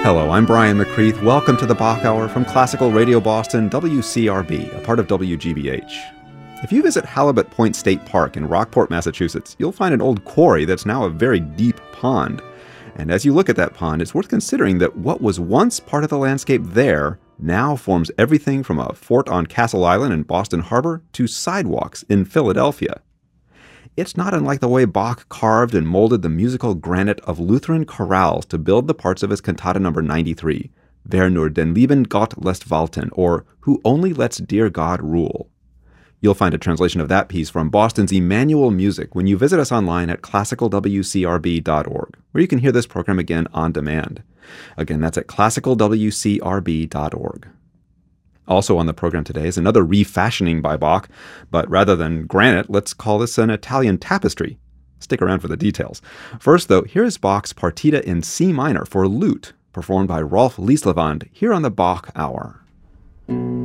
Hello, I'm Brian McCreath. Welcome to the Bach Hour from Classical Radio Boston, WCRB, a part of WGBH. If you visit Halibut Point State Park in Rockport, Massachusetts, you'll find an old quarry that's now a very deep pond. And as you look at that pond, it's worth considering that what was once part of the landscape there now forms everything from a fort on Castle Island in Boston Harbor to sidewalks in Philadelphia. It's not unlike the way Bach carved and molded the musical granite of Lutheran chorales to build the parts of his cantata number 93, Wer nur den lieben Gott lässt walten, or Who Only Lets Dear God Rule. You'll find a translation of that piece from Boston's Emmanuel Music when you visit us online at classicalwcrb.org, where you can hear this program again on demand. Again, that's at classicalwcrb.org. Also on the program today is another refashioning by Bach, but rather than granite, let's call this an Italian tapestry. Stick around for the details. First, though, here is Bach's Partita in C minor for lute, performed by Rolf Lieslevand here on the Bach Hour.